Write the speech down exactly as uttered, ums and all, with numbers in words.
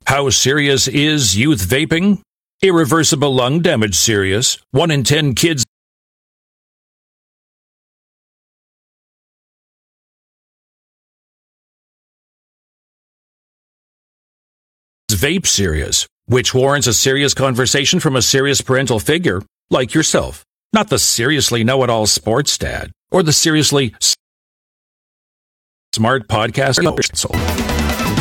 How serious is youth vaping? Irreversible lung damage serious. One in ten kids vape serious, which warrants a serious conversation from a serious parental figure, like yourself. Not the seriously know-it-all sports dad, or the seriously smart podcast.